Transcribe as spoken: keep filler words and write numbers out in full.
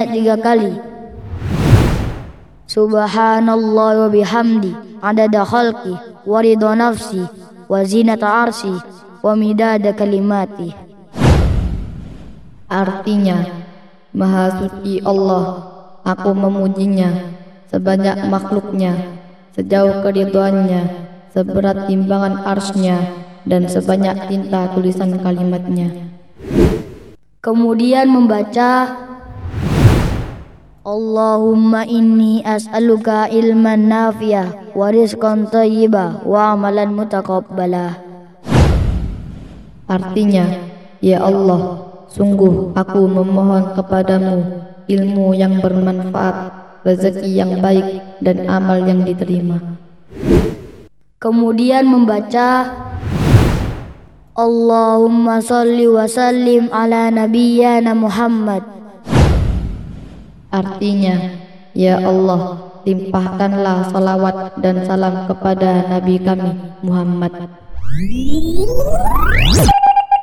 sebanyak tiga kali. Subhanallah wa bihamdi adada khalqi wa ridha nafsi wa zinata arsi wa midada kalimati. Artinya, Maha suci Allah, aku memujinya sebanyak makhluknya, sejauh keriduannya, seberat timbangan arsy-Nya, dan sebanyak tinta tulisan kalimatnya. Kemudian membaca Allahumma inni as'aluka ilman nafi'ah wa rizqan thayyibah wa amalan mutaqabbalah. Artinya, ya Allah, sungguh aku memohon kepadamu ilmu yang bermanfaat, rezeki yang baik, dan amal yang diterima. Kemudian membaca Allahumma salli wa sallim ala nabiyyana Muhammad. Artinya, ya Allah, limpahkanlah salawat dan salam kepada Nabi kami Muhammad.